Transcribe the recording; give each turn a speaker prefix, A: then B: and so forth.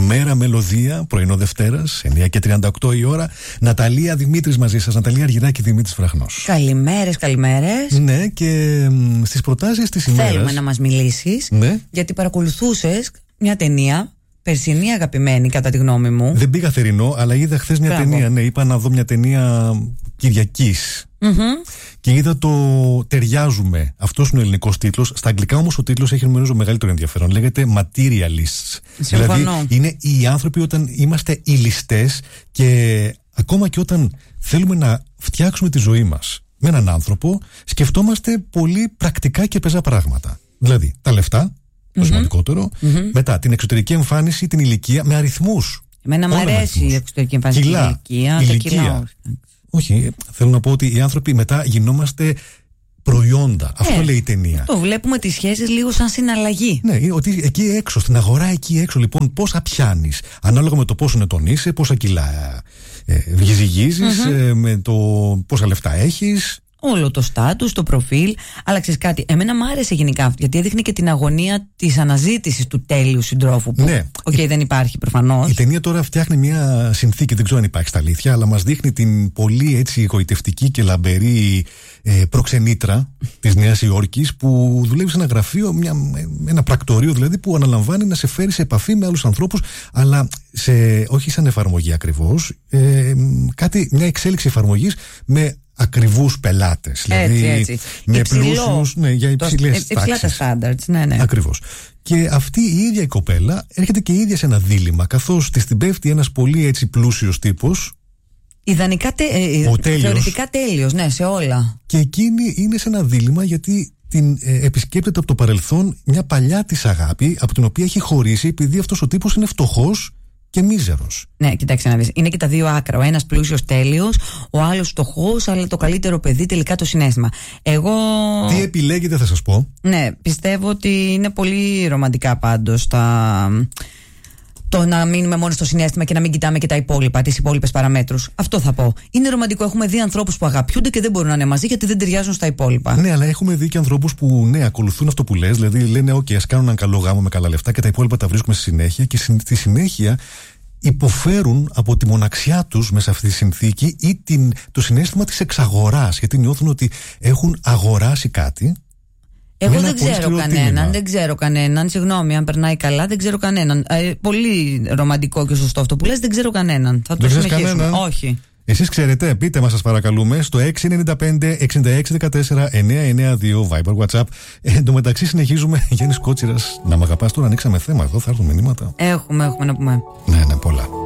A: Μέρα Μελωδία, πρωινό Δευτέρας, 9:38 η ώρα. Ναταλία Δημήτρης μαζί σας. Ναταλία Αργυράκη, Δημήτρης Βραχνός.
B: Καλημέρες.
A: Ναι, και στις προτάσεις της ημέρας.
B: Θέλουμε να μας μιλήσεις,
A: ναι, γιατί
B: παρακολουθούσες μια ταινία. Περσινή αγαπημένη, κατά τη γνώμη μου.
A: Δεν πήγα θερινό, αλλά είδα χθες μια ταινία. Ναι, είπα να δω μια ταινία Κυριακής. Και είδα το Ταιριάζουμε. Αυτός είναι ο ελληνικός τίτλος. Στα αγγλικά όμως ο τίτλος έχει νομίζω μεγαλύτερο ενδιαφέρον. Λέγεται Materialists.
B: Συμφωνώ.
A: Δηλαδή είναι οι άνθρωποι όταν είμαστε ηλιστές και ακόμα και όταν θέλουμε να φτιάξουμε τη ζωή μας με έναν άνθρωπο, σκεφτόμαστε πολύ πρακτικά και πεζά πράγματα. Δηλαδή τα λεφτά. Το σημαντικότερο. Μετά την εξωτερική εμφάνιση, την ηλικία με αριθμούς.
B: Εμένα μου αρέσει η εξωτερική εμφάνιση,
A: την ηλικία. Όχι, θέλω να πω ότι οι άνθρωποι μετά γινόμαστε προϊόντα. Αυτό λέει η ταινία.
B: Το βλέπουμε τις σχέσεις λίγο σαν συναλλαγή.
A: Ναι, ότι εκεί έξω, στην αγορά εκεί έξω, λοιπόν, πόσα πιάνεις. Ανάλογα με το πόσο νετών είσαι, πόσα κιλά ζυγίζεις, με το πόσα λεφτά έχεις.
B: Όλο το στάτους, το προφίλ. Αλλά ξέρεις κάτι, εμένα μου άρεσε γενικά γιατί έδειχνε και την αγωνία της αναζήτησης του τέλειου συντρόφου. Που,
A: ναι.
B: δεν υπάρχει προφανώς.
A: Η ταινία τώρα φτιάχνει μια συνθήκη, δεν ξέρω αν υπάρχει στα αλήθεια, αλλά μας δείχνει την πολύ έτσι εγωιτευτική και λαμπερή προξενήτρα της Νέας Υόρκης που δουλεύει σε ένα γραφείο, ένα πρακτορείο δηλαδή, που αναλαμβάνει να σε φέρει σε επαφή με άλλους ανθρώπους, αλλά όχι σαν εφαρμογή ακριβώς, μια εξέλιξη εφαρμογής με ακριβούς πελάτες. Δηλαδή με πλούσιους, για υψηλές τάξεις.
B: Υψηλά τα standards, ναι.
A: Ακριβώς. Και αυτή η ίδια η κοπέλα έρχεται και η ίδια σε ένα δίλημμα, καθώς της την πέφτει ένας πολύ έτσι πλούσιος τύπος.
B: Ιδανικά θεωρητικά τέλειος, ναι, σε όλα.
A: Και εκείνη είναι σε ένα δίλημμα γιατί την επισκέπτεται από το παρελθόν μια παλιά της αγάπη, από την οποία έχει χωρίσει επειδή αυτός ο τύπος είναι φτωχός και μίζερος.
B: Ναι, κοιτάξτε να δεις. Είναι και τα δύο άκρα. Ο ένας πλούσιος τέλειος, ο άλλος φτωχός, αλλά το καλύτερο παιδί, τελικά το συναίσθημα.
A: Τι επιλέγετε, θα σας πω.
B: Ναι, πιστεύω ότι είναι πολύ ρομαντικά πάντως το να μείνουμε μόνο στο συναίσθημα και να μην κοιτάμε και τα υπόλοιπα, τις υπόλοιπες παραμέτρους. Αυτό θα πω. Είναι ρομαντικό. Έχουμε δει ανθρώπους που αγαπιούνται και δεν μπορούν να είναι μαζί γιατί δεν ταιριάζουν στα υπόλοιπα.
A: Ναι, αλλά έχουμε δει και ανθρώπους που ακολουθούν αυτό που λες. Δηλαδή λένε: OK, ας κάνουν έναν καλό γάμο με καλά λεφτά και τα υπόλοιπα τα βρίσκουμε στη συνέχεια. Και στη συνέχεια υποφέρουν από τη μοναξιά τους μέσα αυτή τη συνθήκη ή το συναίσθημα της εξαγοράς. Γιατί νιώθουν ότι έχουν αγοράσει κάτι.
B: Εγώ δεν ξέρω κανέναν. Συγγνώμη, αν περνάει καλά, δεν ξέρω κανέναν. Πολύ ρομαντικό και σωστό αυτό που λες, δεν ξέρω κανέναν. Θα το συνεχίσουμε. Όχι.
A: Εσείς ξέρετε, πείτε μας σας παρακαλούμε στο 695 6614 992 Viber WhatsApp. Εν τω μεταξύ συνεχίζουμε. Γιάννης Κότσιρας, να μ' αγαπάς τώρα, ανοίξαμε θέμα εδώ, θα έρθουν μηνύματα.
B: Έχουμε να πούμε.
A: Ναι, πολλά.